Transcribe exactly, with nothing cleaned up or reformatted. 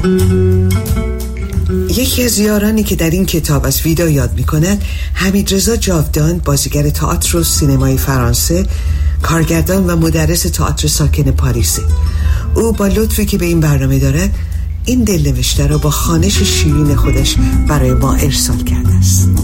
یکی از یارانی که در این کتاب از ویدا یاد می کند حمیدرضا جاودان، بازیگر تئاتر و سینمای فرانسه، کارگردان و مدرس تئاتر ساکن پاریسه. او با لطفی که به این برنامه دارد این دلنوشته را با خوانش شیرین خودش برای ما ارسال کرده است.